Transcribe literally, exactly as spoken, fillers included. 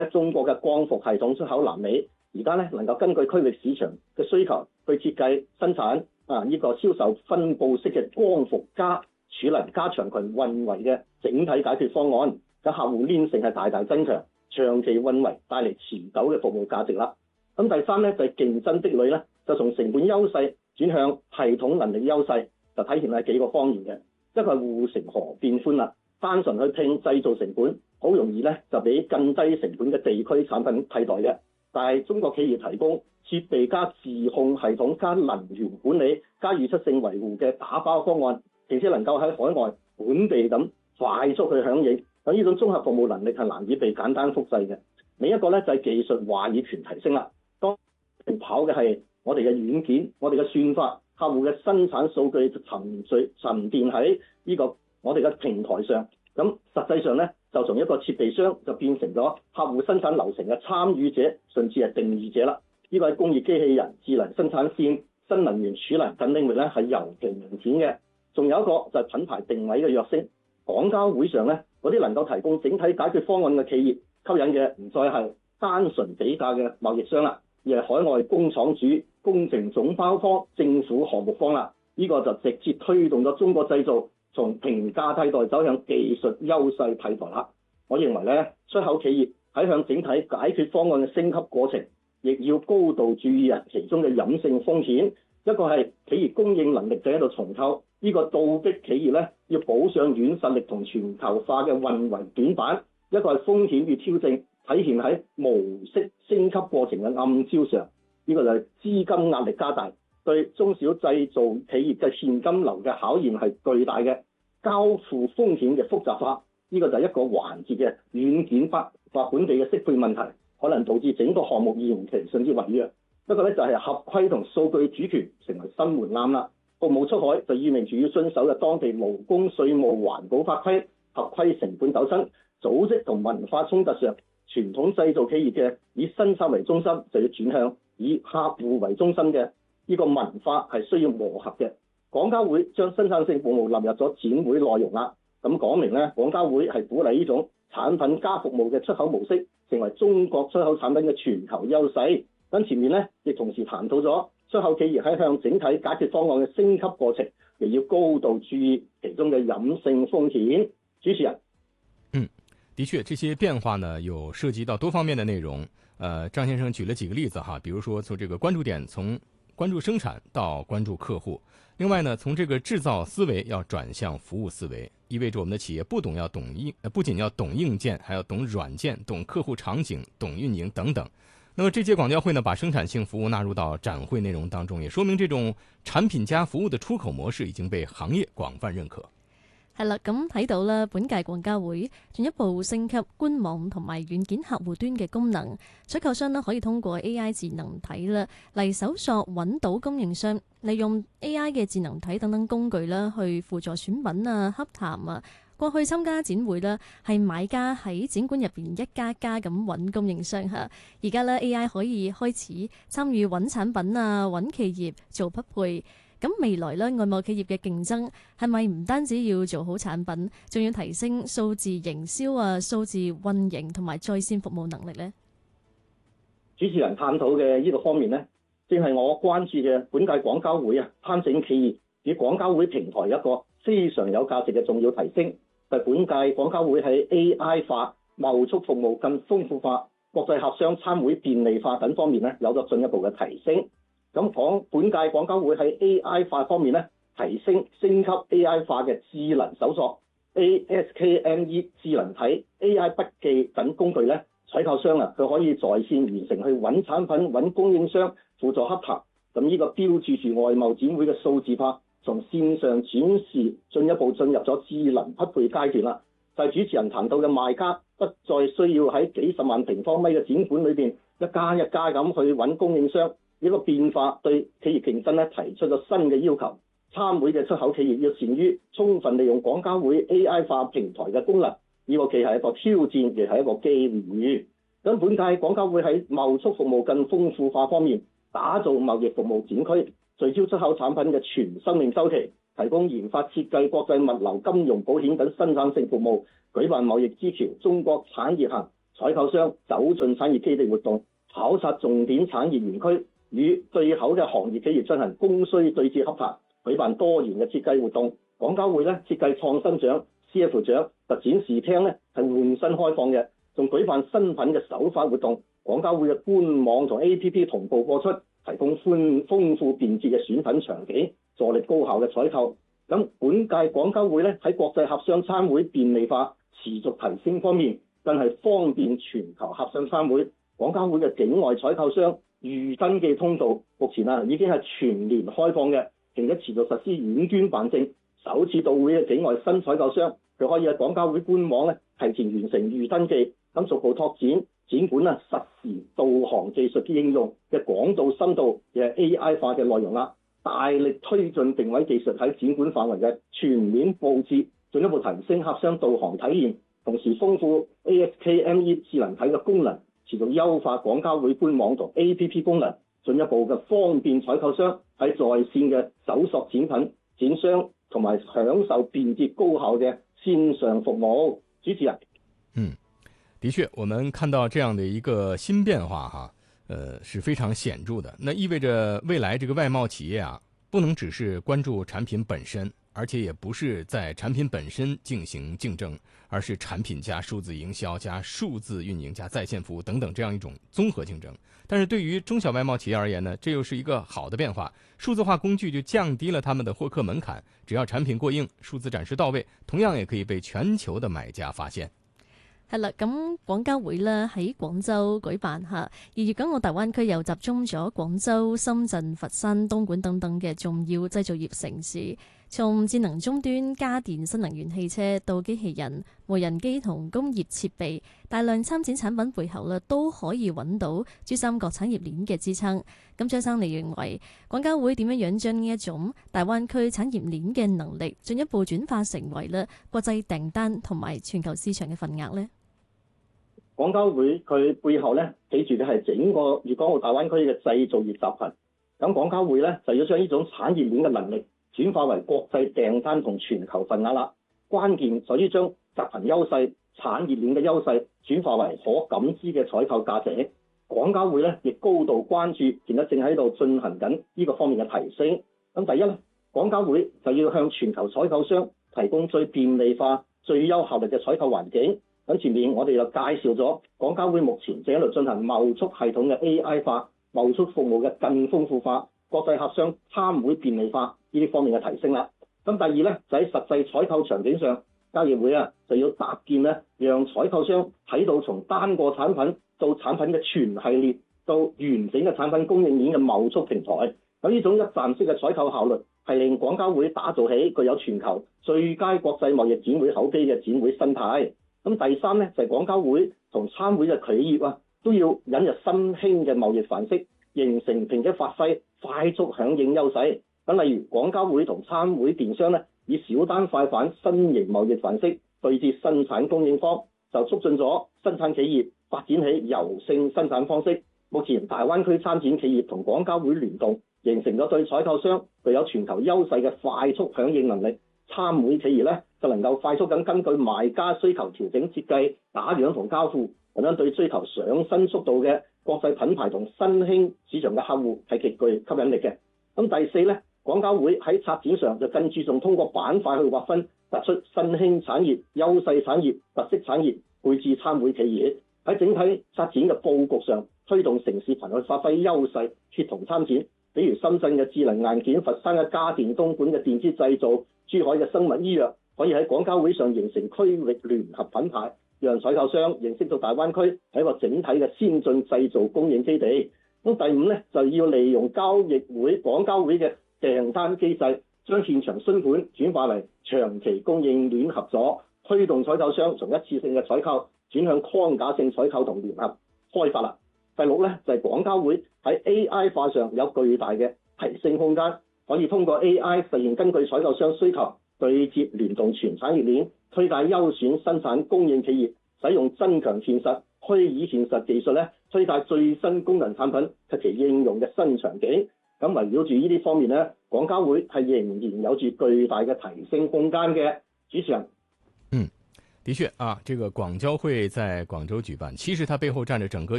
中國嘅光伏系統出口南美，而家咧能夠根據區域市場嘅需求去設計生產啊呢個銷售分佈式嘅光伏加儲能加長距運維嘅整體解決方案，嘅客戶黏性係大大增強，長期運維帶嚟持久嘅服務價值啦。咁第三咧就係競爭壁壘咧，就從成本優勢轉向系統能力優勢，就體現喺幾個方面嘅。一個係護城河變寬啦，單純去拼製造成本，好容易咧就俾更低成本嘅地區產品替代嘅。但係中國企業提供設備加自控系統加能源管理加預測性維護嘅打包方案，並且能夠喺海外本地咁快速去響應，咁呢種綜合服務能力係難以被簡單複製嘅。另一個咧就係技術話語權提升啦。當跑嘅係我哋嘅軟件，我哋嘅算法，客戶嘅生產數據沉睡沉澱喺呢個我哋嘅平台上。咁實際上咧，就從一個設備商就變成咗客戶生產流程嘅參與者，甚至係定義者啦。呢個喺工業機器人、智能生產線、新能源儲能等領域咧係尤其明顯嘅。仲有一個就係品牌定位嘅躍升。廣交會上咧，嗰啲能夠提供整體解決方案嘅企業，吸引嘅唔再係單純比價嘅貿易商啦，而係海外工廠主、工程總包方、政府項目方啦。呢、這個就直接推動咗中國製造從平價替代走向技術優勢替代啦。我認為咧，出口企業喺向整體解決方案嘅升級過程，亦要高度注意啊其中嘅隱性風險。一個係企業供應能力就喺度重構，呢、這個倒逼企業咧要補上軟實力同全球化嘅運維短板。一個係風險與挑戰，體現喺模式升級過程嘅暗礁上。呢、這個就係資金壓力加大，對中小製造企業嘅現金流嘅考驗係巨大嘅。交付風險嘅複雜化，呢、這個就係一個環節嘅軟件化或本地嘅適配問題，可能導致整個項目延期甚至違約。一個咧就係合規同數據主權成為新門檻啦。服務出海就意味住要遵守嘅當地勞工、稅務、環保法規，合規成本陡增。組織同文化衝突上，傳統製造企業嘅以生產為中心，就要轉向以客戶為中心嘅呢個文化係需要磨合嘅。廣交會將生產性服務納入咗展會內容啦，咁講明咧，廣交會係鼓勵呢種產品加服務嘅出口模式，成為中國出口產品嘅全球優勢。咁前面咧亦同時談到咗出口企業喺向整體解決方案嘅升級過程，亦要高度注意其中嘅隱性風險。主持人， 嗯。的確，這些變化呢，有涉及到多方面的內容。呃，張先生舉了幾個例子哈，比如說從這個關注點，從關注生產到關注客戶。另外呢，從這個製造思維要轉向服務思維，意味着我們的企業不懂要懂硬，不僅要懂硬件，還要懂軟件，懂客戶場景，懂運營等等。那麼這屆廣交會呢，把生產性服務納入到展會內容當中，也說明這種產品加服務的出口模式已經被行業廣泛認可。 係啦，咁睇到啦，本屆廣交會進一步升級官網同埋軟件客戶端嘅功能，採購商呢可以通過 A I 智能體啦嚟搜索揾到供應商，利用 A I 嘅智能體等等工具啦去輔助選品啊、洽談啊。過去參加展會啦，係買家喺展館入邊一家家咁揾供應商嚇，而家咧 A I 可以開始參與揾產品啊、揾企業做匹配。咁未來咧，外貿企業嘅競爭係咪唔單止要做好產品，仲要提升數字營銷啊、數字運營同埋在線服務能力呢？ 主持人探討嘅呢個方面呢，正係我關注嘅本屆廣交會啊，攀整企業與廣交會平台一個非常有價值嘅重要提升，就係本屆廣交會喺 A I 化、貿促服務更豐富化、國際客商參會便利化等方面呢，有咗進一步嘅提升。咁講本屆廣交會喺 A I 化方面咧，提升升級 A I 化嘅智能搜索、A S K M E 智能體、A I 筆記等工具咧，採購商啊，佢可以在線完成去揾產品、揾供應商、輔助洽談。咁呢個標誌住外貿展會嘅數字化，從線上展示進一步進入咗智能匹配階段啦。就係主持人談到嘅賣家，不再需要喺幾十萬平方米嘅展館裏邊一家一家咁去揾供應商。呢個變化對企業競爭咧提出咗新嘅要求。參會嘅出口企業要善於充分利用廣交會 A I 化平台嘅功能，呢個既係一個挑戰，亦係一個機會。咁本屆廣交會喺貿促服務更豐富化方面，打造貿易服務展區，聚焦出口產品嘅全生命周期，提供研發設計、國際物流、金融、保險等生產性服務，舉辦貿易之橋、中國產業行、 採購商走進產業基地活動，考察重點產業園區，與對口嘅行業企業進行供需對接洽談，舉辦多元嘅設計活動。廣交會咧設計創新獎、C F 獎特展示廳咧係換新開放嘅，仲舉辦新品嘅首發活動。廣交會嘅官網同 A P P 同步播出，提供寬豐富便捷嘅選品場景，助力高效嘅採購。咁本屆廣交會咧喺國際洽商參會便利化持續提升方面，更係方便全球洽商參會。廣交會嘅境外採購商預登記通道目前啊已經係全面開放嘅，並且持續實施遠端辦證。首次到會嘅境外新採購商，佢可以喺廣交會官網咧提前完成預登記，咁逐步拓展展館啊實時導航技術嘅應用嘅廣度深度嘅 A I 化嘅內容啦，大力推進定位技術喺展館範圍嘅全面佈置，進一步提升洽商導航體驗，同時豐富 A S K M E 智能體嘅功能，持續優化廣交會官網同 A P P 功能，進一步嘅方便採購商喺在，在線嘅搜索展品、展商同埋享受便捷高效嘅線上服務。主持人， 嗯，的確，我們看到這樣的一個新變化哈，呃，是非常顯著的。那意味着未來這個外貿企業啊，不能只是關注產品本身，而且也不是在產品本身進行競爭，而是產品加數字營銷加數字運營加在線服務等等這樣一種綜合競爭。但是對於中小外貿企業而言呢，這又是一個好的變化。數字化工具就降低了他們的獲客門檻，只要產品過硬，數字展示到位，同樣也可以被全球的買家發現。 係啦，咁廣交會咧喺廣州舉辦嚇，而粵港澳大灣區又集中咗廣州、深圳、佛山、東莞等等嘅重要製造業城市，從智能終端、家電、新能源汽車到機器人、無人機同工業設備，大量參展產品背後咧都可以揾到珠三角產業鏈嘅支撐。咁張生，你認為廣交會點樣樣將呢一種大灣區產業鏈嘅能力進一步轉化成為咧國際訂單同埋全球市場嘅份額呢？ 廣交會佢背後咧企住嘅係整個粵港澳大灣區嘅製造業集群。咁廣交會咧就要將呢種產業鏈嘅能力轉化為國際訂單同全球份額啦。關鍵在於將集群優勢、產業鏈嘅優勢轉化為可感知嘅採購價值。廣交會咧亦高度關注，而家正喺度進行緊呢個方面嘅提升。咁第一咧，廣交會就要向全球採購商提供最便利化、最優效率嘅採購環境。咁前面我哋就介紹咗廣交會目前正喺度進行貿促系統嘅 A I 化、貿促服務嘅更豐富化、國際洽商參會便利化呢啲方面嘅提升啦。咁第二咧就喺實際採購場景上，交易會啊就要搭建咧，讓採購商睇到從單個產品到產品嘅全系列到完整嘅產品供應鏈嘅貿促平台。咁呢種一站式嘅採購效率係令廣交會打造起具有全球最佳國際貿易展會口碑嘅展會生態。咁第三咧就係廣交會同參會嘅企業啊，都要引入新興嘅貿易範式，形成並且發揮快速響應優勢。咁例如廣交會同參會電商咧，以小單快販新型貿易範式對接生產供應方，就促進咗生產企業發展起柔性生產方式。目前大灣區參展企業同廣交會聯動，形成咗對採購商具有全球優勢嘅快速響應能力。參會企業咧就能夠快速咁根據買家需求調整設計、打樣同交付，咁樣對追求上新速度嘅國際品牌同新興市場嘅客戶係極具吸引力嘅。咁第四咧，廣交會喺策展上就更注重通過板塊去劃分，突出新興產業、優勢產業、特色產業，配置參會企業。喺整體策展嘅佈局上，推動城市群去發揮優勢，協同參展。比如深圳嘅智能硬件、佛山嘅家電、東莞嘅電子製造、珠海嘅生物醫藥，可以喺廣交會上形成區域聯合品牌，讓採購商認識到大灣區係一個整體嘅先進製造供應基地。咁第五咧，就要利用交易會廣交會嘅訂單機制，將現場新盤轉化為長期供應鏈合作，推動採購商從一次性嘅採購轉向框架性採購同聯合開發啦。第六咧，就係廣交會喺 A I 化上有巨大嘅提升空間，可以通過 A I 實現根據採購商需求對接聯動全產業鏈，推介優選生產供應企業使用增強現實、虛擬現實技術咧，推介最新功能產品及其應用嘅新場景。咁圍繞住呢啲方面咧，廣交會係仍然有住巨大嘅提升空間嘅。主持人， 嗯。 的确啊，这个广交会在广州举办，其实它背后站着整个